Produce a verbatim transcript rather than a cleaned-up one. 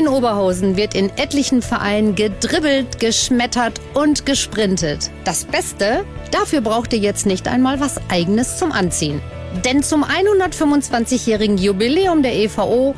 In Oberhausen wird in etlichen Vereinen gedribbelt, geschmettert und gesprintet. Das Beste? Dafür braucht ihr jetzt nicht einmal was Eigenes zum Anziehen. Denn zum hundertfünfundzwanzigjährigen Jubiläum der E V O